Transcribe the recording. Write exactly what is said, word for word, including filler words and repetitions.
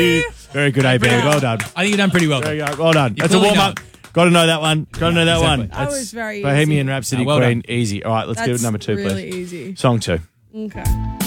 Very good, A B. Well done. I think you've done pretty well. There you go. Well done. You're That's a clearly warm up. Got to know that one. Got to know that exactly. one. That That's was very Bohemian easy. Rhapsody Oh, well Queen. done. Easy. All right, let's do That's number two, really please. easy. Song two. Okay.